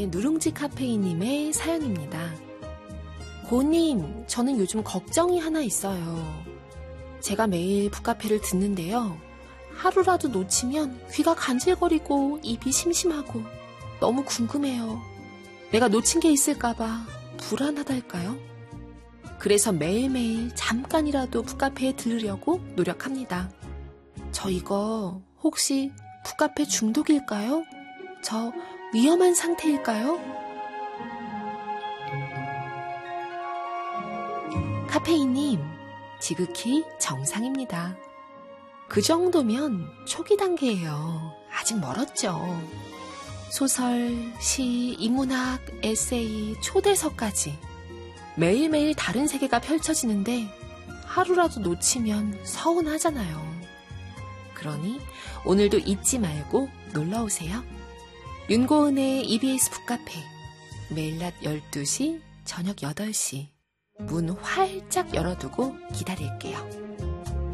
누룽지 카페인님의 사연입니다. 고님, 저는 요즘 걱정이 하나 있어요. 제가 매일 북카페를 듣는데요. 하루라도 놓치면 귀가 간질거리고 입이 심심하고 너무 궁금해요. 내가 놓친 게 있을까봐 불안하달까요? 그래서 매일매일 잠깐이라도 북카페에 들으려고 노력합니다. 저 이거 혹시 북카페 중독일까요? 저 위험한 상태일까요? 카페인님, 지극히 정상입니다. 그 정도면 초기 단계예요. 아직 멀었죠. 소설, 시, 인문학, 에세이, 초대서까지 매일매일 다른 세계가 펼쳐지는데 하루라도 놓치면 서운하잖아요. 그러니 오늘도 잊지 말고 놀러오세요. 윤고은의 EBS 북카페, 매일 낮 12시, 저녁 8시 문 활짝 열어두고 기다릴게요.